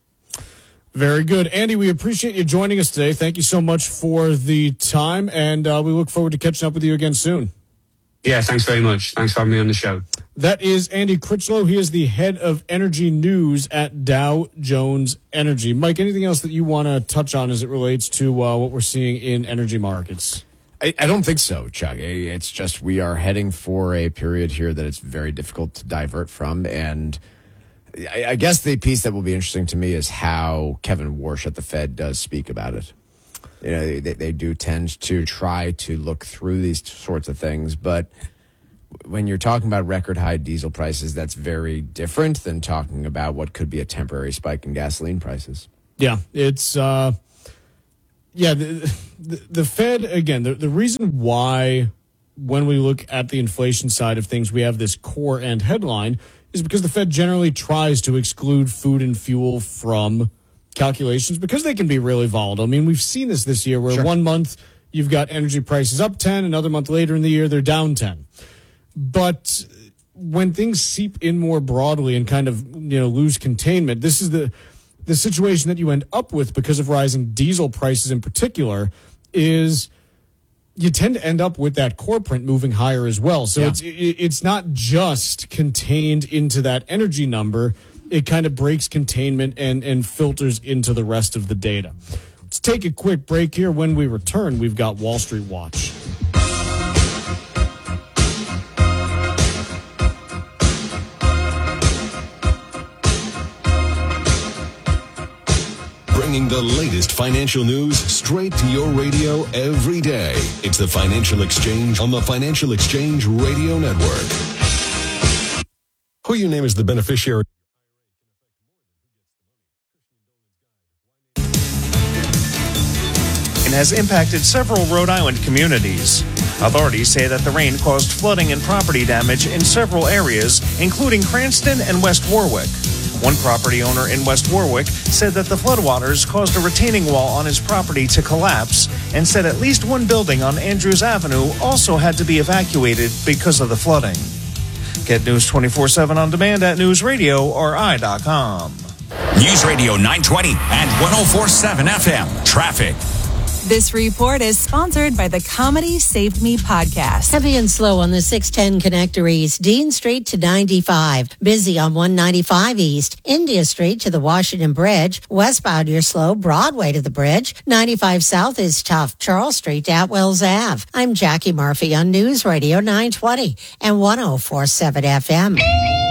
Very good. Andy, we appreciate you joining us today. Thank you so much for the time, and uh, we look forward to catching up with you again soon. Yeah, thanks very much. Thanks for having me on the show. That is Andy Critchlow. He is the head of energy news at Dow Jones Energy. Mike, anything else that you want to touch on as it relates to uh, what we're seeing in energy markets? I, I don't think so, Chuck. It's just we are heading for a period here that it's very difficult to divert from. And I, I guess the piece that will be interesting to me is how Kevin Warsh at the Fed does speak about it. You know, they, they do tend to try to look through these sorts of things, but when you're talking about record high diesel prices, that's very different than talking about what could be a temporary spike in gasoline prices. Yeah, it's uh, yeah. The, the, the Fed again. The, the reason why when we look at the inflation side of things, we have this core end headline is because the Fed generally tries to exclude food and fuel from calculations because they can be really volatile. I mean, we've seen this this year where Sure. one month you've got energy prices up ten, another month later in the year they're down ten. But when things seep in more broadly and kind of, you know, lose containment, this is the the situation that you end up with because of rising diesel prices in particular is you tend to end up with that core print moving higher as well. So Yeah. it's it, it's not just contained into that energy number. It kind of breaks containment and, and filters into the rest of the data. Let's take a quick break here. When we return, we've got Wall Street Watch. Bringing the latest financial news straight to your radio every day. It's the Financial Exchange on the Financial Exchange Radio Network. Who you name as the beneficiary? And has impacted several Rhode Island communities. Authorities say that the rain caused flooding and property damage in several areas, including Cranston and West Warwick. One property owner in West Warwick said that the floodwaters caused a retaining wall on his property to collapse and said at least one building on Andrews Avenue also had to be evacuated because of the flooding. Get News twenty-four seven on demand at news radio r i dot com. News Radio nine twenty and one oh four point seven F M. Traffic. This report is sponsored by the Comedy Saved Me podcast. Heavy and slow on the six ten connector east, Dean Street to ninety-five. Busy on one ninety-five east, India Street to the Washington Bridge. Westbound you're slow, Broadway to the bridge. ninety-five south is tough, Charles Street to Atwells Ave. I'm Jackie Murphy on News Radio nine twenty and one oh four point seven F M.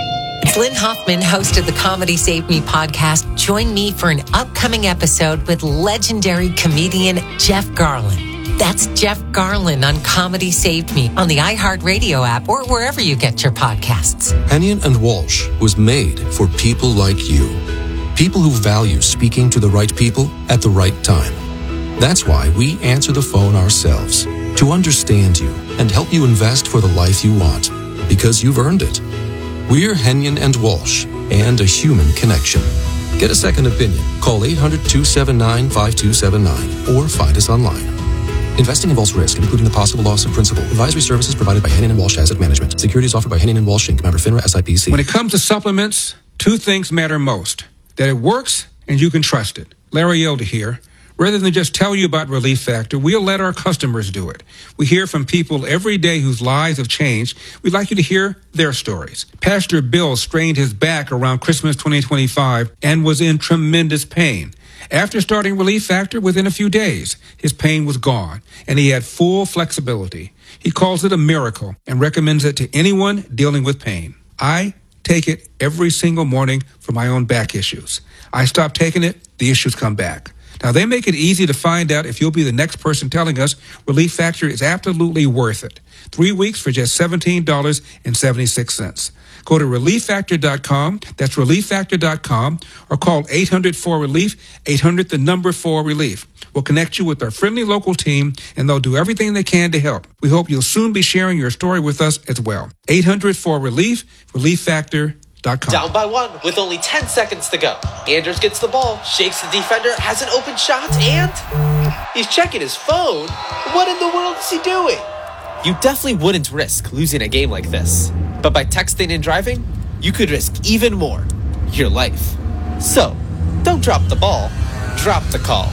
Lynn Hoffman, host of the Comedy Save Me podcast, join me for an upcoming episode with legendary comedian Jeff Garlin. That's Jeff Garlin on Comedy Saved Me on the iHeartRadio app or wherever you get your podcasts. Hennion and Walsh was made for people like you. People who value speaking to the right people at the right time. That's why we answer the phone ourselves, to understand you and help you invest for the life you want, because you've earned it. We're Hennion and Walsh, and a human connection. Get a second opinion. Call eight hundred, two seven nine, five two seven nine or find us online. Investing involves risk, including the possible loss of principal. Advisory services provided by Hennion and Walsh Asset Management. Securities offered by Hennion and Walsh Incorporated. Member FINRA S I P C. When it comes to supplements, two things matter most. That it works and you can trust it. Larry Elder here. Rather than just tell you about Relief Factor, we'll let our customers do it. We hear from people every day whose lives have changed. We'd like you to hear their stories. Pastor Bill strained his back around Christmas twenty twenty-five and was in tremendous pain. After starting Relief Factor, within a few days, his pain was gone, and he had full flexibility. He calls it a miracle and recommends it to anyone dealing with pain. I take it every single morning for my own back issues. I stop taking it, the issues come back. Now, they make it easy to find out if you'll be the next person telling us Relief Factor is absolutely worth it. Three weeks for just seventeen dollars and seventy-six cents. Go to relief factor dot com, that's relief factor dot com, or call eight hundred four relief, eight hundred the number four relief. We'll connect you with our friendly local team, and they'll do everything they can to help. We hope you'll soon be sharing your story with us as well. eight hundred four relief, relief factor dot com. Down by one with only ten seconds to go. Anders gets the ball, shakes the defender, has an open shot, and he's checking his phone. What in the world is he doing? You definitely wouldn't risk losing a game like this. But by texting and driving, you could risk even more. Your life. So, don't drop the ball. Drop the call.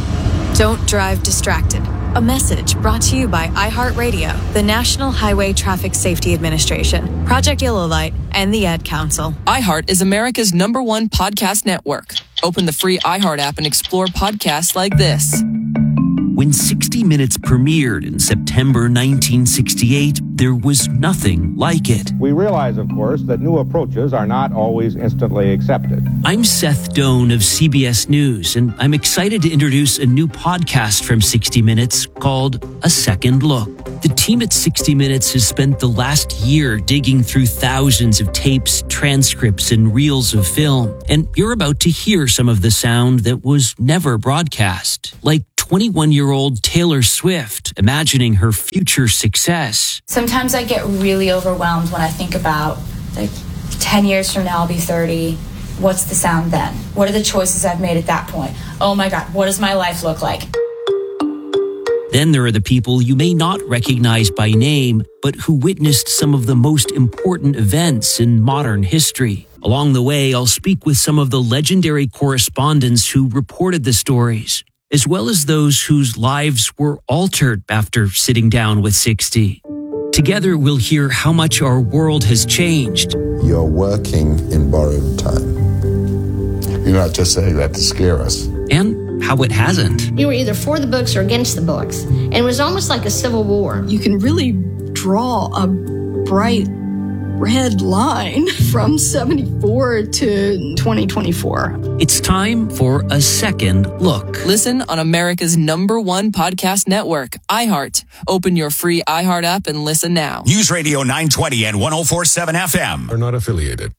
Don't drive distracted. A message brought to you by iHeartRadio, the National Highway Traffic Safety Administration, Project Yellow Light, and the Ad Council. iHeart is America's number one podcast network. Open the free iHeart app and explore podcasts like this. When sixty minutes premiered in September nineteen sixty-eight, there was nothing like it. We realize, of course, that new approaches are not always instantly accepted. I'm Seth Doan of C B S News, and I'm excited to introduce a new podcast from sixty minutes called A Second Look. The team at sixty minutes has spent the last year digging through thousands of tapes, transcripts, and reels of film, and you're about to hear some of the sound that was never broadcast, like twenty-one-year-old Taylor Swift imagining her future success. Sometimes I get really overwhelmed when I think about, like, ten years from now I'll be thirty. What's the sound then? What are the choices I've made at that point? Oh my God, what does my life look like? Then there are the people you may not recognize by name, but who witnessed some of the most important events in modern history. Along the way, I'll speak with some of the legendary correspondents who reported the stories, as well as those whose lives were altered after sitting down with sixty. Together, we'll hear how much our world has changed. You're working in borrowed time. You're not just saying that to scare us. And how it hasn't. You were either for the books or against the books. And it was almost like a civil war. You can really draw a bright red line from seventy-four to twenty twenty-four. It's time for A Second Look. Listen on America's number one podcast network, iHeart. Open your free iHeart app and listen now. News Radio nine twenty and one oh four point seven F M. Are not affiliated.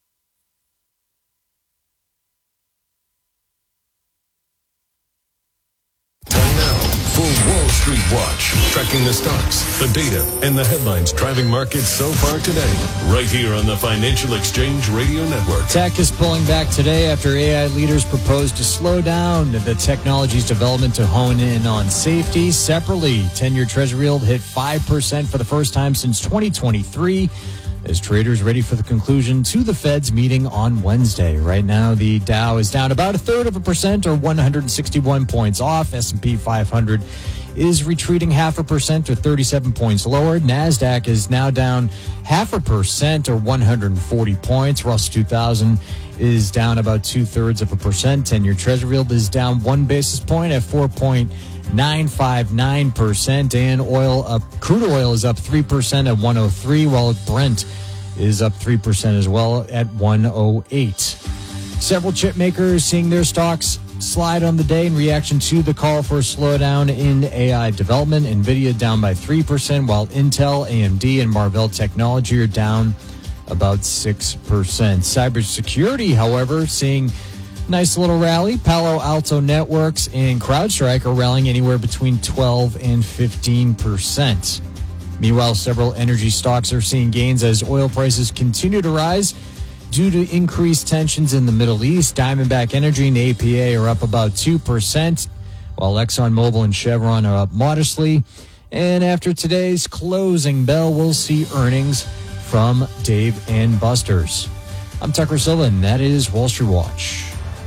For Wall Street Watch, tracking the stocks, the data, and the headlines driving markets so far today, right here on the Financial Exchange Radio Network. Tech is pulling back today after A I leaders proposed to slow down the technology's development to hone in on safety. Separately, ten-year Treasury yield hit five percent for the first time since twenty twenty-three. As traders ready for the conclusion to the Fed's meeting on Wednesday. Right now, the Dow is down about a third of a percent or one hundred sixty-one points off. S and P five hundred is retreating half a percent or thirty-seven points lower. NASDAQ is now down half a percent or one hundred forty points. Russell two thousand is down about two-thirds of a percent. ten-year Treasury yield is down one basis point at four point nine five nine percent, and oil up, crude oil is up three percent at one oh three, while Brent is up three percent as well at one oh eight. Several chip makers seeing their stocks slide on the day in reaction to the call for a slowdown in A I development. NVIDIA down by three percent, while Intel, A M D, and Marvell Technology are down about six percent. Cybersecurity, however, seeing nice little rally. Palo Alto Networks and CrowdStrike are rallying anywhere between twelve and fifteen percent. Meanwhile, several energy stocks are seeing gains as oil prices continue to rise due to increased tensions in the Middle East. Diamondback Energy and A P A are up about two percent, while ExxonMobil and Chevron are up modestly. And after today's closing bell, we'll see earnings from Dave and Buster's. I'm Tucker Silva, and that is Wall Street Watch.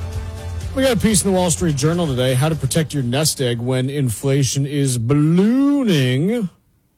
We got a piece in the Wall Street Journal today, how to protect your nest egg when inflation is ballooning.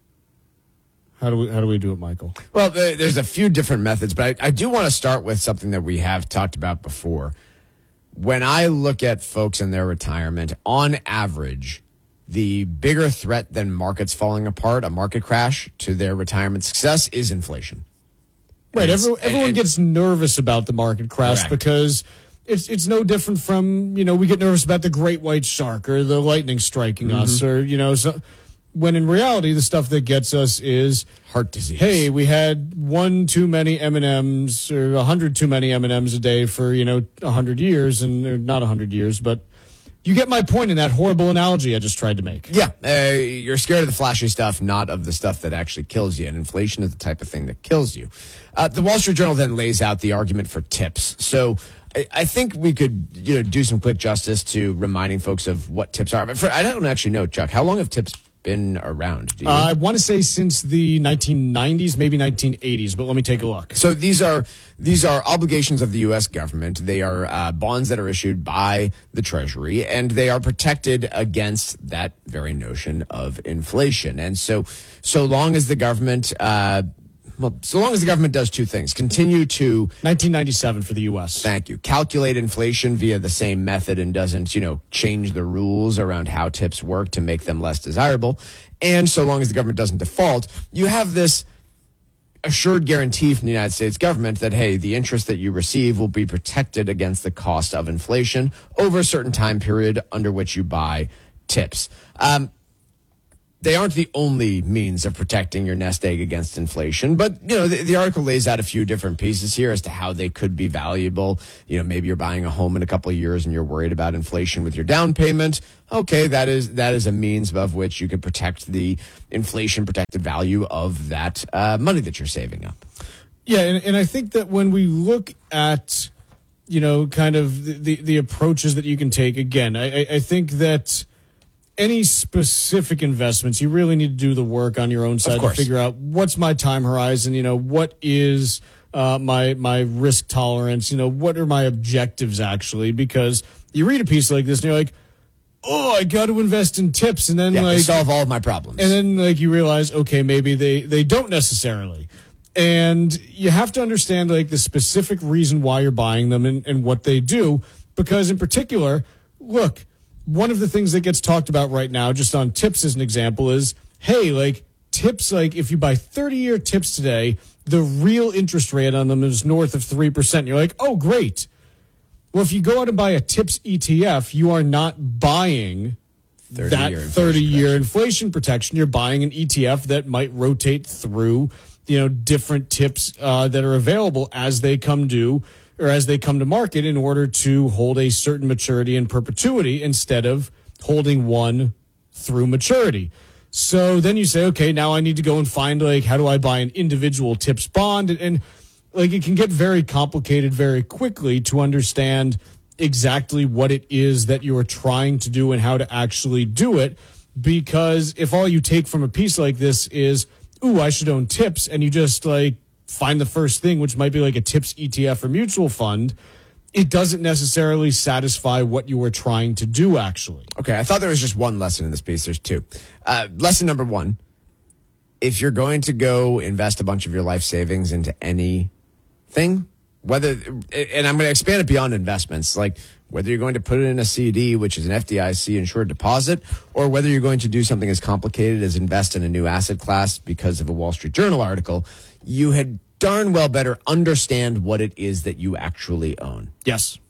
How do we how do we do it, Michael? Well, there's a few different methods, but I, I do want to start with something that we have talked about before. When I look at folks in their retirement, on average, the bigger threat than markets falling apart, a market crash to their retirement success, is inflation. Right. Every, everyone and, gets nervous about the market crash correct. because it's it's no different from, you know, we get nervous about the great white shark or the lightning striking mm-hmm. us, or, you know, so when in reality the stuff that gets us is heart disease. Hey, we had one too many M and M's or a hundred too many M and M's a day for, you know, a hundred years, and not a hundred years, but you get my point in that horrible analogy I just tried to make. Yeah, uh, you're scared of the flashy stuff, not of the stuff that actually kills you. And inflation is the type of thing that kills you. Uh, the Wall Street Journal then lays out the argument for tips. So I, I think we could, you know, do some quick justice to reminding folks of what tips are. But for, I don't actually know, Chuck, how long have tips been around? Do you? Uh, I want to say since the nineteen nineties, maybe nineteen eighties, but let me take a look. So these are these are obligations of the U S government. They are uh, bonds that are issued by the Treasury, and they are protected against that very notion of inflation. And so, so long as the government uh, well, so long as the government does two things, continue to nineteen ninety-seven for the U S. Thank you. Calculate inflation via the same method and doesn't, you know, change the rules around how tips work to make them less desirable. And so long as the government doesn't default, you have this assured guarantee from the United States government that, hey, the interest that you receive will be protected against the cost of inflation over a certain time period under which you buy tips. Um, They aren't the only means of protecting your nest egg against inflation, but, you know, the, the article lays out a few different pieces here as to how they could be valuable. You know, maybe you're buying a home in a couple of years and you're worried about inflation with your down payment. Okay, that is that is a means of which you could protect the inflation protected value of that uh, money that you're saving up. Yeah, and, and I think that when we look at, you know, kind of the, the, the approaches that you can take, again, I, I think that any specific investments, you really need to do the work on your own side to figure out what's my time horizon, you know, what is uh, my my risk tolerance, you know, what are my objectives actually, because you read a piece like this and you're like, oh, I got to invest in tips, and then yeah, like they solve all of my problems. And then like you realize, okay, maybe they, they don't necessarily. And you have to understand like the specific reason why you're buying them and, and what they do, because in particular, look, one of the things that gets talked about right now, just on tips as an example, is, hey, like tips, like if you buy thirty-year tips today, the real interest rate on them is north of three percent. You're like, oh, great. Well, if you go out and buy a tips E T F, you are not buying that thirty-year inflation protection. You're buying an E T F that might rotate through, you know, different tips uh, that are available as they come due, or as they come to market, in order to hold a certain maturity in perpetuity instead of holding one through maturity. So then you say, okay, now I need to go and find, like, how do I buy an individual tips bond? And, and like, it can get very complicated very quickly to understand exactly what it is that you are trying to do and how to actually do it. Because if all you take from a piece like this is, ooh, I should own tips, and you just, like, find the first thing, which might be like a tips E T F or mutual fund, it doesn't necessarily satisfy what you were trying to do, actually. Okay, I thought there was just one lesson in this piece. There's two. Uh, lesson number one, if you're going to go invest a bunch of your life savings into anything, whether, and I'm going to expand it beyond investments, like whether you're going to put it in a C D, which is an F D I C insured deposit, or whether you're going to do something as complicated as invest in a new asset class because of a Wall Street Journal article, you had darn well better understand what it is that you actually own. Yes.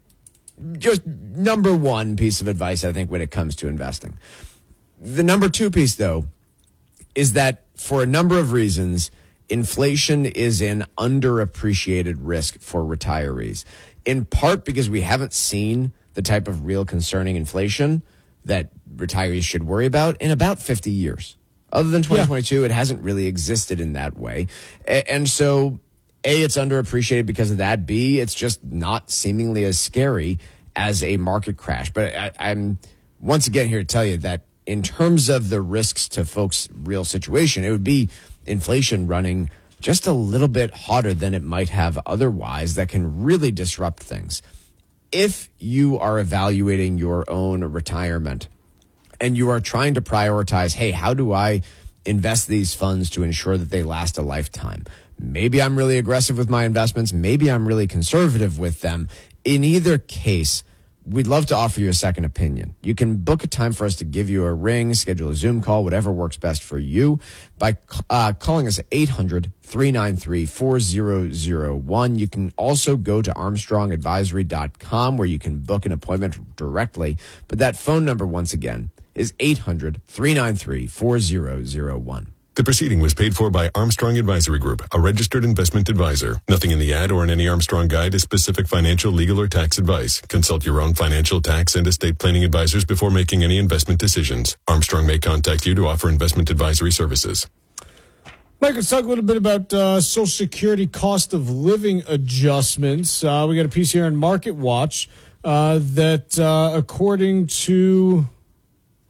Just number one piece of advice, I think, when it comes to investing. The number two piece, though, is that for a number of reasons, inflation is an underappreciated risk for retirees. In part because we haven't seen the type of real concerning inflation that retirees should worry about in about fifty years. Other than twenty twenty-two, yeah. It hasn't really existed in that way. And so, A, it's underappreciated because of that. B, it's just not seemingly as scary as a market crash. But I, I'm once again here to tell you that in terms of the risks to folks' real situation, it would be inflation running just a little bit hotter than it might have otherwise that can really disrupt things. If you are evaluating your own retirement and you are trying to prioritize, hey, how do I invest these funds to ensure that they last a lifetime? Maybe I'm really aggressive with my investments. Maybe I'm really conservative with them. In either case, we'd love to offer you a second opinion. You can book a time for us to give you a ring, schedule a Zoom call, whatever works best for you, by uh, calling us at eight hundred, three nine three, four zero zero one. You can also go to armstrong advisory dot com where you can book an appointment directly. But that phone number, once again, is eight hundred, three nine three, four zero zero one. The proceeding was paid for by Armstrong Advisory Group, a registered investment advisor. Nothing in the ad or in any Armstrong guide is specific financial, legal, or tax advice. Consult your own financial, tax, and estate planning advisors before making any investment decisions. Armstrong may contact you to offer investment advisory services. Mike, let's talk a little bit about uh, Social Security cost of living adjustments. Uh, we got a piece here on Market Watch uh, that, uh, according to...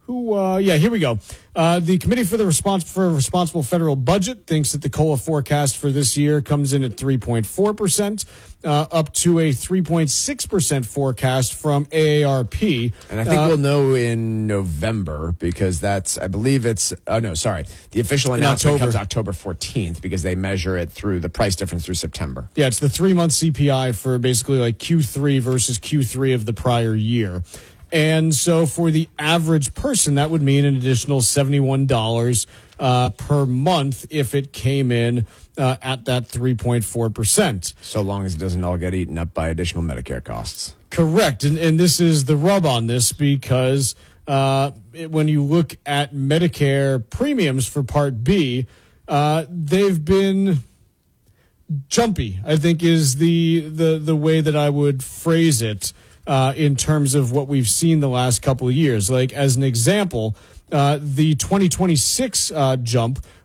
Who? Uh, yeah, here we go. Uh, the Committee for the Respons- for a Responsible Federal Budget thinks that the COLA forecast for this year comes in at three point four percent, uh, up to a three point six percent forecast from A A R P. And I think uh, we'll know in November because that's, I believe it's, oh no, sorry. The official announcement October. comes October fourteenth because they measure it through the price difference through September. Yeah, it's the three-month C P I for basically like Q three versus Q three of the prior year. And so for the average person, that would mean an additional seventy-one dollars uh, per month if it came in uh, at that three point four percent. So long as it doesn't all get eaten up by additional Medicare costs. Correct. And, and this is the rub on this because uh, it, when you look at Medicare premiums for Part B, uh, they've been jumpy, I think is the, the, the way that I would phrase it. Uh, in terms of what we've seen the last couple of years. Like, as an example, uh, the twenty twenty-six uh, jump